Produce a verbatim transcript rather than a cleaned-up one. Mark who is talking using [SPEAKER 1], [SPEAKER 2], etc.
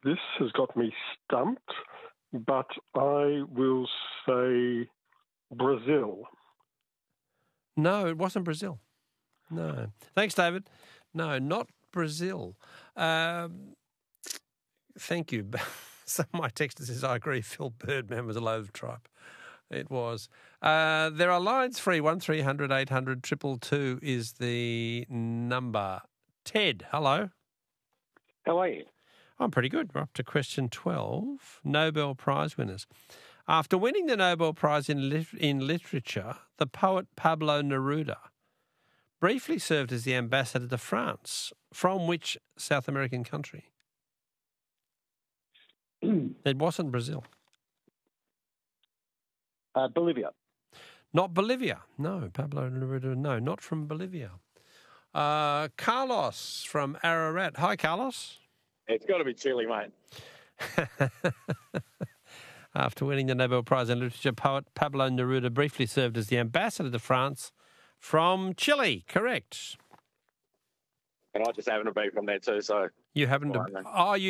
[SPEAKER 1] this has got me stumped, but I will say Brazil.
[SPEAKER 2] No, it wasn't Brazil. No. Thanks, David. No, not Brazil. Um, thank you. So my texter says, I agree, Phil Birdman was a load of tripe. It was. Uh, there are lines free. one three hundred eight hundred two two two is the number. Ted, hello.
[SPEAKER 3] How are you?
[SPEAKER 2] I'm pretty good. We're up to question twelve. Nobel Prize winners. After winning the Nobel Prize in lit- in literature, the poet Pablo Neruda briefly served as the ambassador to France. From which South American country? It wasn't Brazil.
[SPEAKER 3] Uh, Bolivia.
[SPEAKER 2] Not Bolivia. No, Pablo Neruda, no, not from Bolivia. Uh, Carlos from Ararat. Hi, Carlos.
[SPEAKER 4] It's got to be Chile, mate.
[SPEAKER 2] After winning the Nobel Prize in Literature, poet Pablo Neruda briefly served as the ambassador to France from Chile. Correct.
[SPEAKER 4] And I just happen to be from there too, so...
[SPEAKER 2] You happen to...
[SPEAKER 4] Right,
[SPEAKER 2] oh, you